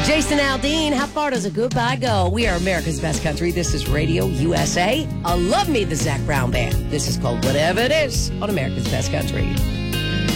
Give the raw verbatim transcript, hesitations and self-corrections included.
Jason Aldean, how far does a goodbye go? We are America's Best Country. This is Radio U S A. I love me the Zac Brown Band. This is called Whatever It Is on America's Best Country.